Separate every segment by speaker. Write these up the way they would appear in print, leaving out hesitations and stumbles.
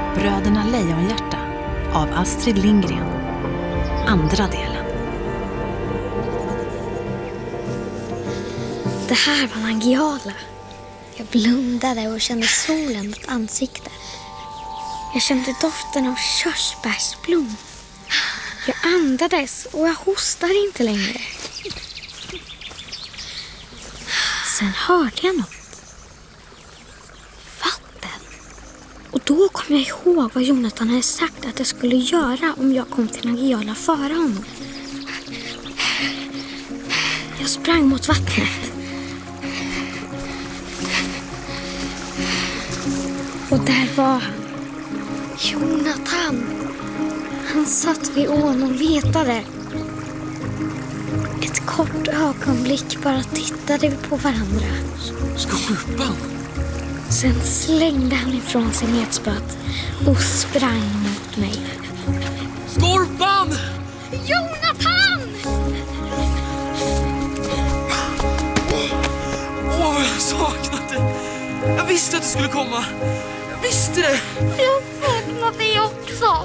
Speaker 1: Bröderna Lejonhjärta av Astrid Lindgren. Andra delen.
Speaker 2: Det här var Nangijala. Jag blundade och kände solen mot ansiktet. Jag kände doften av körsbärsblom. Jag andades och jag hostade inte längre. Sen hörde jag något. Vatten. Och då kom jag ihåg vad Jonathan hade sagt att jag skulle göra om jag kom till Nangijala före honom. Jag sprang mot vattnet. Och där var han. Jonathan. Han satt vid ån och letade. Ett kort ögonblick bara tittade vi på varandra.
Speaker 3: Skorpan!
Speaker 2: Sen slängde han ifrån sig metspöt och sprang mot mig.
Speaker 3: Skorpan!
Speaker 2: Jonathan!
Speaker 3: Åh, jag har saknat dig. Jag visste att du skulle komma. Jag visste det.
Speaker 2: Jag har saknat dig också.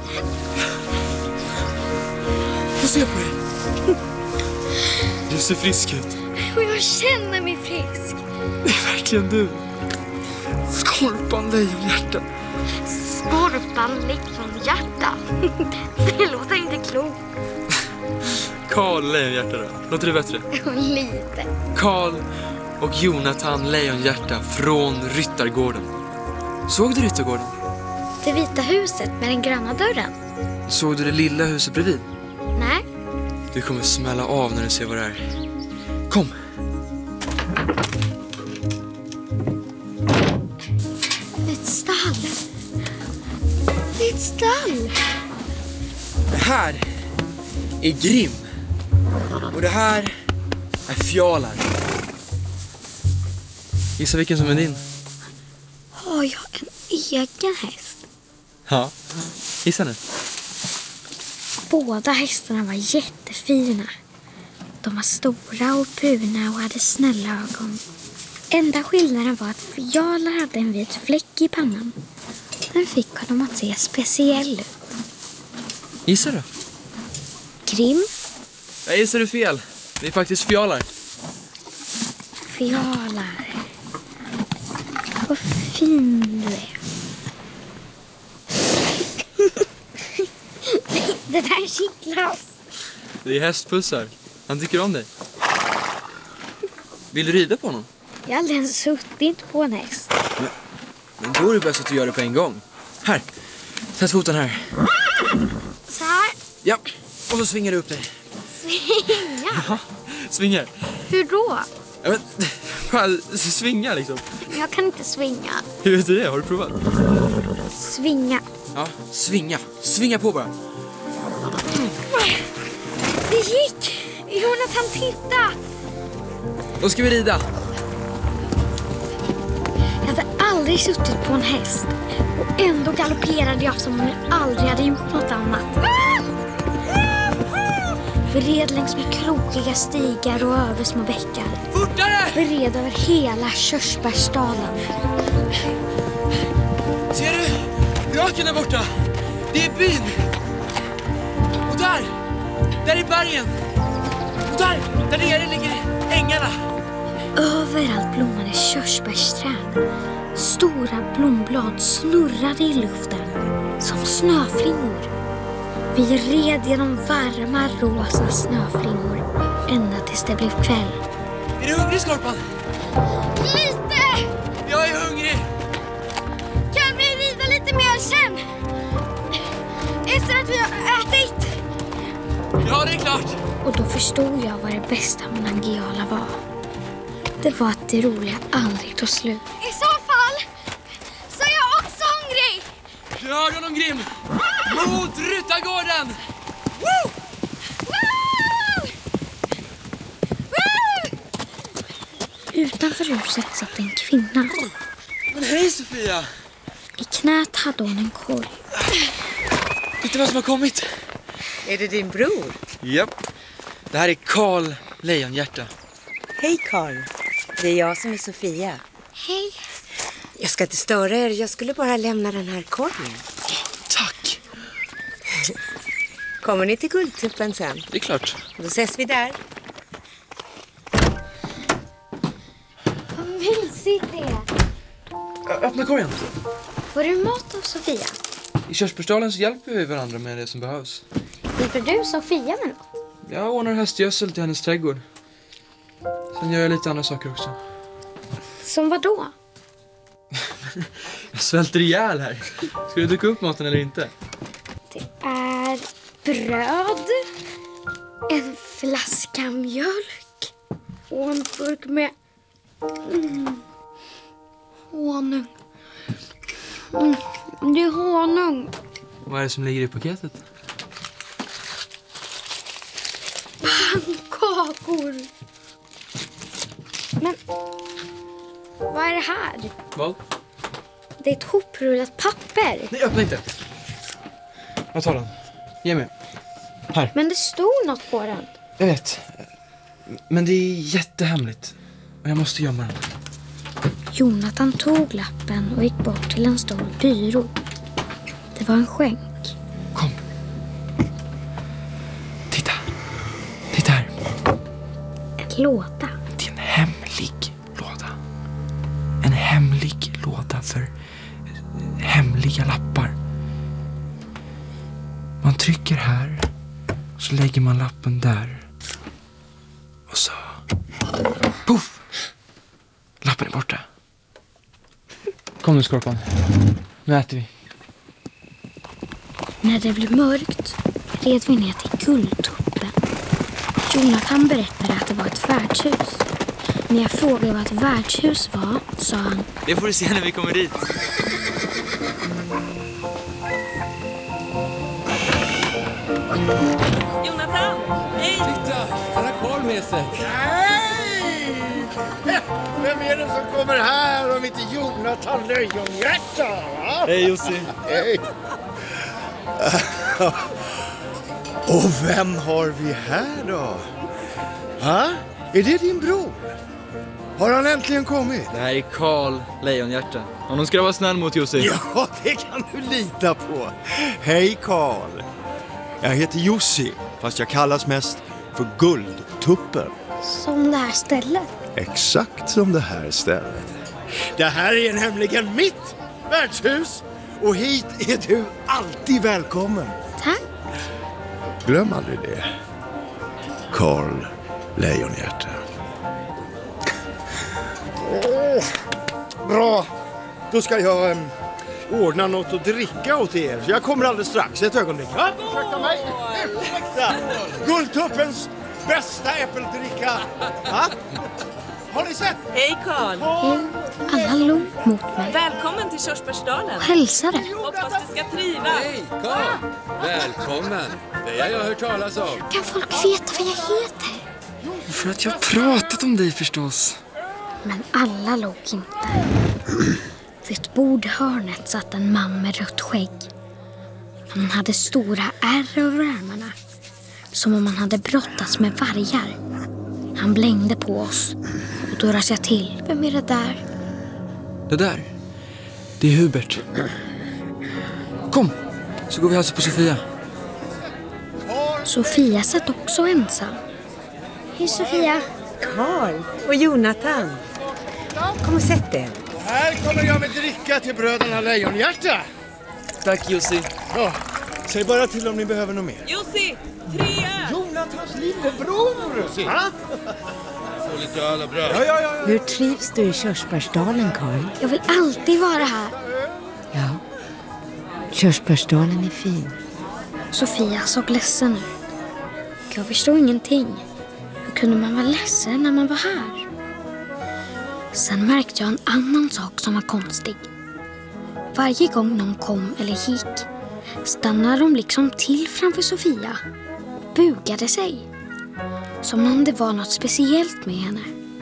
Speaker 3: Få se på dig. Du ser frisk ut.
Speaker 2: Och jag känner mig frisk.
Speaker 3: Det är verkligen du. Skorpan Lejonhjärta.
Speaker 2: Skorpan Lejonhjärta. Det låter inte klokt.
Speaker 3: Karl Lejonhjärta då. Låter det bättre?
Speaker 2: Lite.
Speaker 3: Karl och Jonathan Lejonhjärta från Ryttargården. Såg du Ryttargården?
Speaker 2: Det vita huset med den gröna dörren.
Speaker 3: Såg du det lilla huset bredvid?
Speaker 2: Nej.
Speaker 3: Du kommer smälla av när du ser vad det är. Kom!
Speaker 2: Ett stall. Det är ett stall.
Speaker 3: Det här är Grim. Och det här är Fjalar. Gissa vilken som är din?
Speaker 2: Har jag en egen häst?
Speaker 3: Ja, gissa nu.
Speaker 2: Båda hästarna var jättefina. De var stora och bruna och hade snälla ögon. Enda skillnaden var att Fjalar hade en vit fläck i pannan. Den fick honom att se speciell ut.
Speaker 3: Gissa då?
Speaker 2: Grim,
Speaker 3: Jag gissar du fel. Det är faktiskt Fjalar.
Speaker 2: Fjalar. Vad fin du är. Det där kittlar oss.
Speaker 3: Det är hästpussar. Han tycker om dig. Vill du rida på honom?
Speaker 2: Jag har aldrig ens suttit på en häst.
Speaker 3: Men då är det bäst att du gör det på en gång. Här, sätt foten här.
Speaker 2: Så här.
Speaker 3: Ja, och så svingar du upp dig.
Speaker 2: Svinga.
Speaker 3: Ja, svingar.
Speaker 2: Hur då?
Speaker 3: Ja, men, bara svinga liksom.
Speaker 2: Jag kan inte svinga.
Speaker 3: Hur vet du det? Har du provat?
Speaker 2: Svinga.
Speaker 3: Ja, svinga. Svinga på bara.
Speaker 2: Det gick! Jonathan, titta!
Speaker 3: Då ska vi rida.
Speaker 2: Jag hade aldrig suttit på en häst. Och ändå galopperade jag som om jag aldrig hade gjort något annat. Vi red längs med krokiga stigar och över små bäckar.
Speaker 3: Fortare!
Speaker 2: Vi red över hela körsbärsdalen.
Speaker 3: Ser du? Raken där borta. Det är byn. Och där är bergen. Och där nere ligger ängarna.
Speaker 2: Överallt blommade körsbärsträd. Stora blomblad snurrade i luften som snöflingor. Vi red genom varma rosa snöflingor ända tills det blev kväll.
Speaker 3: Är du hungrig, Skorpan?
Speaker 2: Lite!
Speaker 3: Jag är hungrig.
Speaker 2: Kan vi rida lite mer sen? Efter att vi har ätit?
Speaker 3: Ja, det är klart.
Speaker 2: Och då förstod jag vad det bästa med Nangijala var. Det var att det roliga aldrig tog slut. I så fall så är jag också hungrig!
Speaker 3: Du hörde honom, Grim. Mot Ryttargården! Woo!
Speaker 2: Woo! Woo! Utanför huset satt en kvinna.
Speaker 3: Men hej, Sofia.
Speaker 2: I knät hade hon en korg.
Speaker 3: Titta vad som har kommit.
Speaker 4: Är det din bror?
Speaker 3: Japp. Det här är Karl Lejonhjärta.
Speaker 4: Hej Karl. Det är jag som är Sofia.
Speaker 2: Hej.
Speaker 4: Jag ska inte störa er. Jag skulle bara lämna den här korgen.
Speaker 3: Tack!
Speaker 4: Kommer ni till Guldtuppen sen?
Speaker 3: Det är klart.
Speaker 4: Då ses vi där.
Speaker 2: Vad mysigt det är.
Speaker 3: Öppna korgen.
Speaker 2: Får du mat av Sofia?
Speaker 3: I Körsbärsdalen så hjälper vi varandra med det som behövs.
Speaker 2: Hjälper du Sofia med något?
Speaker 3: Jag ordnar hästgödsel till hennes trädgård. Sen gör jag lite andra saker också.
Speaker 2: Som vad då?
Speaker 3: Jag svälter ihjäl här. Ska du duka upp maten eller inte?
Speaker 2: Det är bröd, en flaska mjölk och en burk med honung. Det är honung.
Speaker 3: Vad är det som ligger i paketet?
Speaker 2: Pannkakor. Men vad är det här?
Speaker 3: Vad?
Speaker 2: Det är ett hoprullat papper.
Speaker 3: Nej, öppna inte. Jag tar den. Ge mig. Här.
Speaker 2: Men det stod något på den.
Speaker 3: Jag vet. Men det är jättehemligt. Och jag måste gömma den.
Speaker 2: Jonathan tog lappen och gick bort till en stor byrå. Det var en skänk.
Speaker 3: Kom. Titta. Titta här.
Speaker 2: En låda.
Speaker 3: Det är en hemlig låda. En hemlig låda för hemliga lappar. Man trycker här. Så lägger man lappen där. Och så... Puff! Lappen är borta. Kom nu, Skorpan. Nu äter vi.
Speaker 2: När det blev mörkt red vi ner till Guldtuppen. Jonathan berättade att det var ett värdshus. När jag frågade vad ett värdshus var, sa han:
Speaker 3: Det får du se när vi kommer dit.
Speaker 5: Jonathan, hej!
Speaker 6: Titta, han har Karl med sig.
Speaker 7: Nej! Vem är det som kommer här om inte Jonathan Lejonhjärta? Va?
Speaker 3: Hej, Jussi.
Speaker 7: Hej! Och vem har vi här då? Ha? Är det din bror? Har han äntligen kommit?
Speaker 6: Det här är Karl Lejonhjärta. Honom ska vara snäll mot Jussi.
Speaker 7: Ja, det kan du lita på. Hej Karl. Jag heter Jussi, fast jag kallas mest för Guldtuppen.
Speaker 2: som det här stället.
Speaker 7: Exakt som det här stället. Det här är nämligen mitt värdshus. Och hit är du alltid välkommen.
Speaker 2: Tack.
Speaker 7: Glöm aldrig det. Karl Lejonhjärta. Bra. Då ska jag ordna något att dricka åt er. Så jag kommer alldeles strax. Ett ögonblick. Ja, ursäkta mig. Ursäkta. Guldtuppens bästa äppeldricka. Ha? Har ni sett?
Speaker 5: Hej Karl!
Speaker 2: Alla log mot mig
Speaker 5: Välkommen till Körsbärsdalen.
Speaker 2: och hälsade.
Speaker 5: Hoppas du ska trivas.
Speaker 6: Hej, Karl! Välkommen! Det har jag hört talas om.
Speaker 2: Kan folk veta vad jag heter?
Speaker 3: För att jag har pratat om dig förstås.
Speaker 2: Men alla låg inte. Vid ett bord i hörnet satt en man med rött skägg. Han hade stora ärr över armarna. Som om han hade brottats med vargar. Han blängde på oss. Och då rös jag till. Vem är det där?
Speaker 3: Det där, det är Hubert. Kom, så går vi hälsa på Sofia.
Speaker 2: Sofia satt också ensam. Hej Sofia.
Speaker 4: Karl och Jonathan. Kom och sätt dig.
Speaker 7: Och här kommer jag med dricka till bröderna Lejonhjärta.
Speaker 3: Tack Jussi.
Speaker 7: Ja, säg bara till om ni behöver något mer.
Speaker 5: Jussi, 3 öl!
Speaker 7: Jonathans lillebror! Ha?
Speaker 6: Får lite öl och bröd.
Speaker 7: Ja.
Speaker 4: Hur trivs du i Körsbärsdalen, Karl?
Speaker 2: Jag vill alltid vara här.
Speaker 4: Ja. Körsbärsdalen är fin.
Speaker 2: Sofia såg ledsen ut. Jag förstod ingenting. Hur kunde man vara ledsen när man var här? Sen märkte jag en annan sak som var konstig. Varje gång någon kom eller gick stannade de liksom till framför Sofia och bugade sig. Som om det var något speciellt med henne.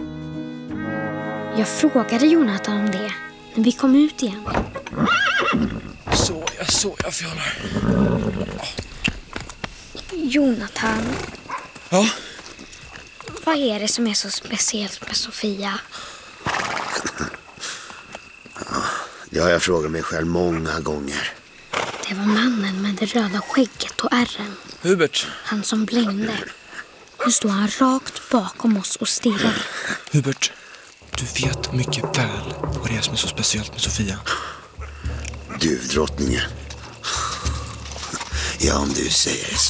Speaker 2: Jag frågade Jonathan om det när vi kom ut igen.
Speaker 3: Så jag fjolar.
Speaker 2: Jonathan,
Speaker 3: Ja,
Speaker 2: vad är det som är så speciellt med Sofia?
Speaker 7: Det har jag frågat mig själv många gånger.
Speaker 2: Det var mannen med det röda skägget och ärren.
Speaker 3: Hubert.
Speaker 2: Han som blängde. Nu står han rakt bakom oss och stirrar.
Speaker 3: Hubert, du vet mycket väl vad det är som är så speciellt med Sofia.
Speaker 7: Du, drottningen. Ja, om du säger det så.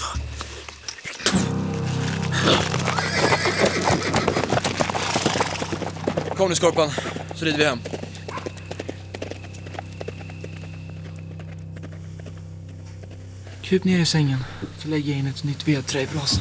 Speaker 3: Kom nu, Skorpan, så rider vi hem. Kryp ner i sängen, så lägger jag in ett nytt vedträ i brasan.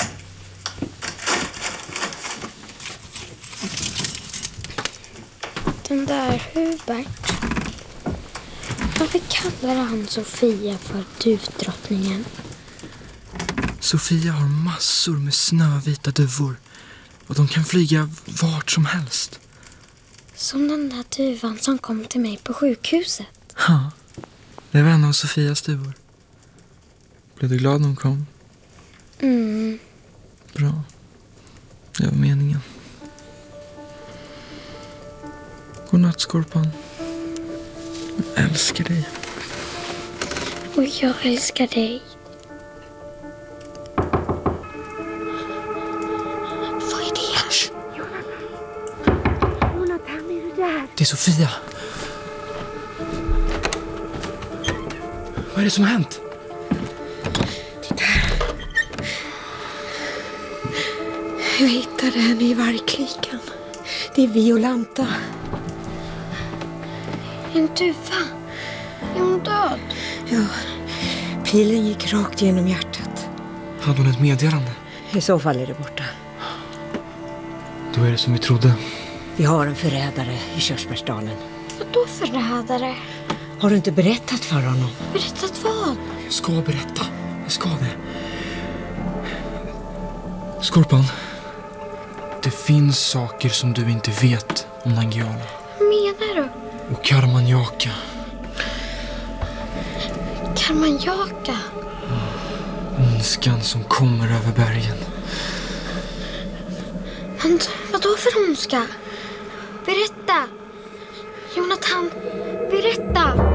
Speaker 2: Den där Hubert. Varför kallar han Sofia för duvdrottningen?
Speaker 3: Sofia har massor med snövita duvor. Och de kan flyga vart som helst.
Speaker 2: Som den där duvan som kom till mig på sjukhuset.
Speaker 3: Ja, det var en av Sofias duvor. Blev du glad när hon kom?
Speaker 2: Mm.
Speaker 3: Bra. Det var meningen. Godnatt, Skorpan. Jag älskar dig.
Speaker 2: Och jag älskar dig. Vad är det?
Speaker 4: Jonathan, är du där?
Speaker 3: Det är Sofia. Vad är det som har hänt?
Speaker 4: Jag hittade henne i vargklikan. Det är Violanta.
Speaker 2: En duva. Är hon död?
Speaker 4: Ja, pilen gick rakt genom hjärtat.
Speaker 3: Hade hon ett meddelande?
Speaker 4: I så fall är det borta.
Speaker 3: Då är det som vi trodde.
Speaker 4: Vi har en förrädare i Körsbärsdalen.
Speaker 2: Vadå förrädare?
Speaker 4: Har du inte berättat för honom?
Speaker 2: Berättat vad?
Speaker 3: Jag ska berätta. Jag ska det. Skorpan. Det finns saker som du inte vet om Nangijala.
Speaker 2: Vad menar du?
Speaker 3: Och Karamanjaka.
Speaker 2: Karamanjaka?
Speaker 3: Ondskan som kommer över bergen.
Speaker 2: Men vadå för ondska? Berätta! Jonathan, berätta!